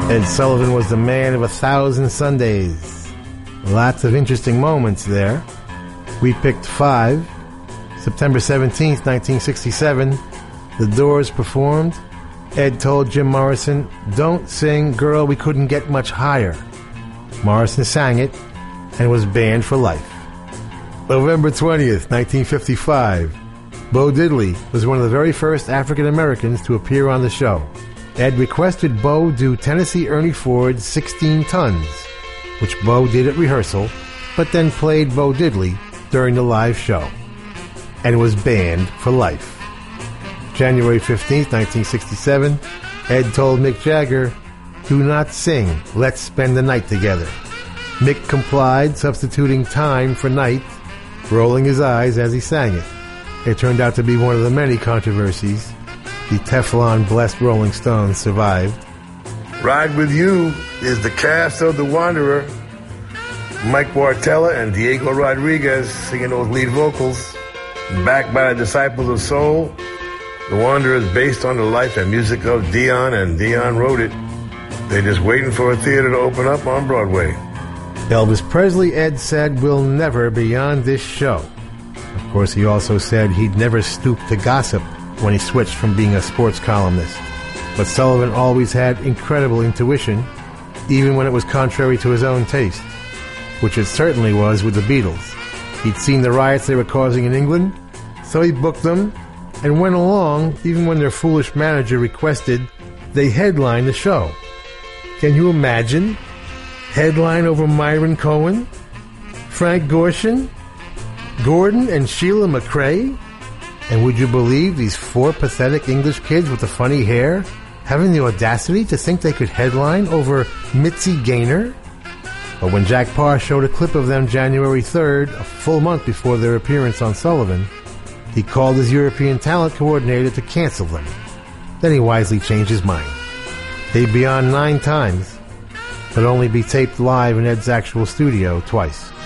Ed Sullivan was the man of 1,000 Sundays. Lots of interesting moments there. We picked 5. September 17th, 1967, The Doors performed. Ed told Jim Morrison, "Don't sing, girl, we couldn't get much higher." Morrison sang it and was banned for life. November 20th, 1955, Bo Diddley was one of the very first African Americans to appear on the show. Ed requested Bo do Tennessee Ernie Ford's 16 Tons, which Bo did at rehearsal, but then played Bo Diddley during the live show, and was banned for life. January 15th, 1967, Ed told Mick Jagger, "Do not sing, let's spend the night together." Mick complied, substituting time for night, rolling his eyes as he sang it. It turned out to be one of the many controversies. The Teflon-blessed Rolling Stones survived. Ride With You is the cast of The Wanderer. Mike Bartella and Diego Rodriguez singing those lead vocals. Backed by the Disciples of Soul, The Wanderer is based on the life and music of Dion, and Dion wrote it. They're just waiting for a theater to open up on Broadway. Elvis Presley, Ed said, will never be on this show. Of course, he also said he'd never stoop to gossip when he switched from being a sports columnist. But Sullivan always had incredible intuition, even when it was contrary to his own taste, which it certainly was with the Beatles. He'd seen the riots they were causing in England, so he booked them and went along even when their foolish manager requested they headline the show. Can you imagine? Headline over Myron Cohen, Frank Gorshin, Gordon and Sheila McRae? And would you believe these 4 pathetic English kids with the funny hair having the audacity to think they could headline over Mitzi Gaynor? But when Jack Parr showed a clip of them January 3rd, a full month before their appearance on Sullivan, he called his European talent coordinator to cancel them. Then he wisely changed his mind. They'd be on 9 times, but only be taped live in Ed's actual studio twice.